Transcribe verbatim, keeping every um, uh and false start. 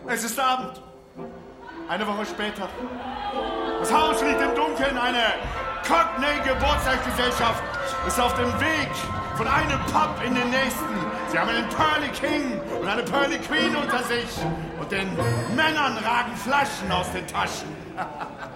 Es ist Abend. Eine Woche später. Das Haus liegt im Dunkeln. Eine Cockney-Geburtstagsgesellschaft ist auf dem Weg von einem Pub in den nächsten. Sie haben einen Pearly King und eine Pearly Queen unter sich. Und den Männern ragen Flaschen aus den Taschen.